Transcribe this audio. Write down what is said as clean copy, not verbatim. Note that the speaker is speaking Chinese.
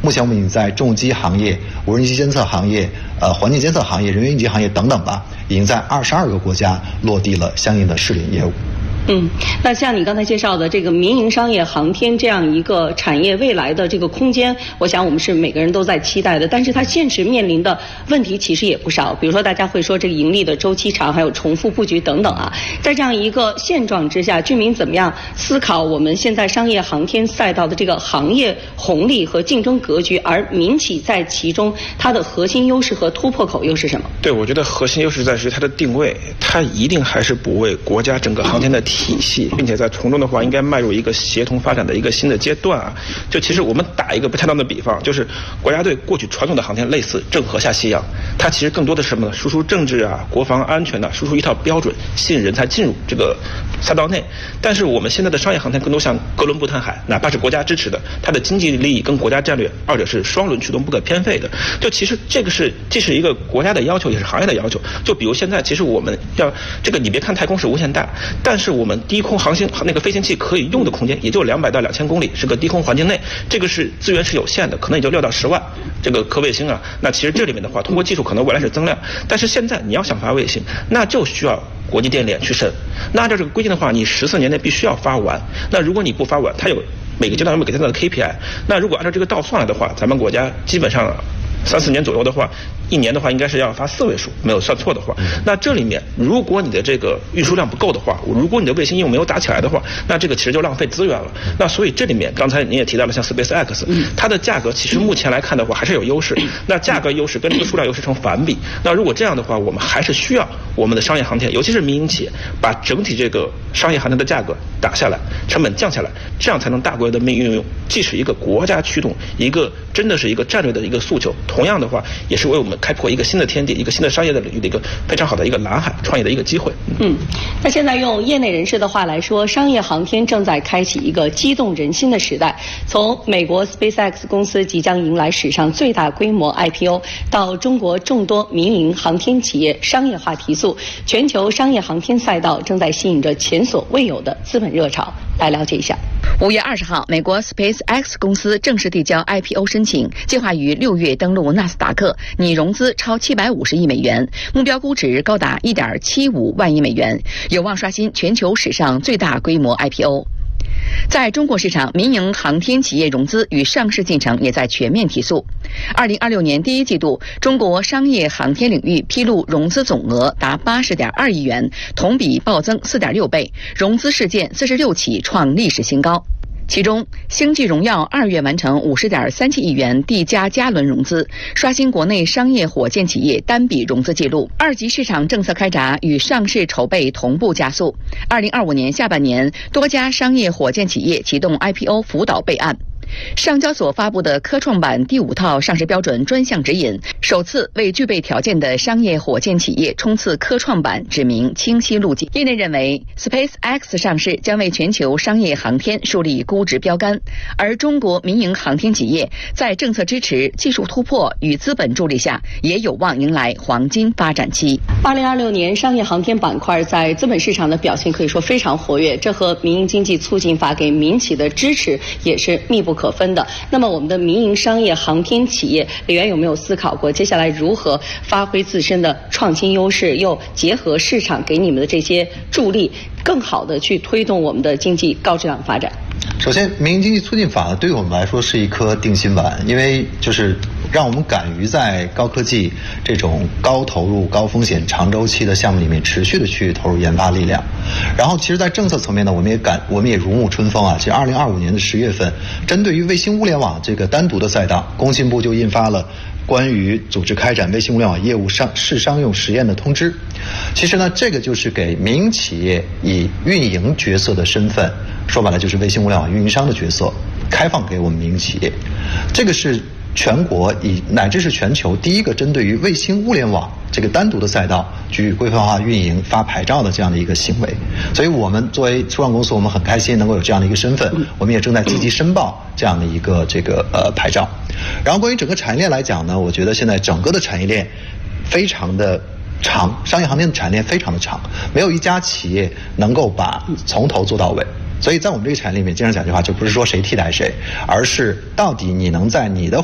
目前我们已经在重机行业、无人机监测行业、环境监测行业、人员应急行业等等吧，已经在22个国家落地了相应的试点业务。 那像你刚才介绍的这个民营商业航天这样一个产业未来的这个空间，我想我们是每个人都在期待的。但是它现实面临的问题其实也不少，比如说大家会说这个盈利的周期长，还有重复布局等等啊。在这样一个现状之下，俊明怎么样思考我们现在商业航天赛道的这个行业红利和竞争格局，而民企在其中它的核心优势和突破口又是什么？ 对，我觉得核心优势在于它的定位，它一定还是不为国家整个航天的体系，并且在从中的话应该迈入一个协同发展的一个新的阶段啊。就其实我们打一个不恰当的比方，就是国家队过去传统的航天类似郑和下西洋，它其实更多的是什么呢？输出政治啊、国防安全输出一套标准，吸引人才进入这个赛道内。但是我们现在的商业航天更多像哥伦布探海，哪怕是国家支持的，它的经济利益跟国家战略二者是双轮驱动不可偏废的。就其实这个是既是一个国家的要求，也是行业的要求。就比如现在其实我们要这个，你别看太空是无限大，但是我们低空航行那个飞行器可以用的空间也就200到2000公里，是个低空环境内，这个是资源是有限的，可能也就6到10万这个颗卫星啊。那其实这里面的话，通过技术可能未来是增量，但是现在你要想发卫星，那就需要国际电联去审。那按照这个规定的话，你14年内必须要发完。那如果你不发完，它有每个阶段有每个阶段的 KPI。那如果按照这个倒算来的话，咱们国家基本上3-4年左右的话，1年的话应该是要发4位数，没有算错的话。那这里面如果你的这个运输量不够的话，如果你的卫星应用没有打起来的话，那这个其实就浪费资源了。那所以这里面刚才您也提到了像 SpaceX， 它的价格其实目前来看的话还是有优势。那价格优势跟这个数量优势成反比。那如果这样的话，我们还是需要我们的商业航天，尤其是民营企业，把整体这个商业航天的价格打下来，成本降下来，这样才能大规模的运用，既是一个国家驱动，一个真的是一个战略的一个诉求。同样的话，也是为我们开拓一个新的天地，一个新的商业的领域的一个非常好的一个蓝海，创业的一个机会。 那现在用业内人士的话来说，商业航天正在开启一个激动人心的时代。从美国 SpaceX 公司即将迎来史上最大规模 IPO， 到中国众多民营航天企业商业化提速，全球商业航天赛道正在吸引着前所未有的资本热潮。来了解一下。 5月20号，美国 SpaceX 公司正式递交 IPO 申请，计划于6月登陆纳斯达克，拟融资超750亿美元，目标估值高达1.75万亿美元，有望刷新全球史上最大规模 IPO。在中国市场，民营航天企业融资与上市进程也在全面提速。2026年第一季度，中国商业航天领域披露融资总额达80.2亿元，同比暴增4.6倍，融资事件46起，创历史新高。其中，星际荣耀2月完成50.37亿元D+加轮融资，刷新国内商业火箭企业单笔融资记录。2级市场政策开闸与上市筹备同步加速。2025年下半年，多家商业火箭企业启动 IPO 辅导备案。上交所发布的科创板第5套上市标准专项指引，首次为具备条件的商业火箭企业冲刺科创板指明清晰路径。业内认为 ，SpaceX 上市将为全球商业航天树立估值标杆，而中国民营航天企业在政策支持、技术突破与资本助力下，也有望迎来黄金发展期。 2026年商业航天板块在资本市场的表现可以说非常活跃，这和民营经济促进法给民企的支持也是密不可分的。那么我们的民营商业航天企业，李源有没有思考过接下来如何发挥自身的创新优势，又结合市场给你们的这些助力，更好的去推动我们的经济高质量发展？ 首先，民营经济促进法对于我们来说是一颗定心丸，因为就是让我们敢于在高科技这种高投入、高风险、长周期的项目里面持续的去投入研发力量。然后，其实，在政策层面呢，我们也如沐春风啊。其实，2025年的10月份，针对于卫星物联网这个单独的赛道，工信部就印发了关于组织开展卫星物联网业务试商用实验的通知。其实呢，这个就是给民营企业以运营角色的身份，说白了就是卫星物联网运营商的角色，开放给我们民营企业。这个是全国乃至是全球第一个针对于卫星物联网这个单独的赛道予以规范化运营、发牌照的这样的一个行为。所以我们作为初创公司，我们很开心能够有这样的一个身份，我们也正在积极申报这样的一个牌照。然后关于整个产业链来讲呢，我觉得现在整个的产业链非常的长，商业航天的产业链非常的长，没有一家企业能够把从头做到尾。所以在我们这个产业里面，经常讲一句话，就不是说谁替代谁，而是到底你能在你的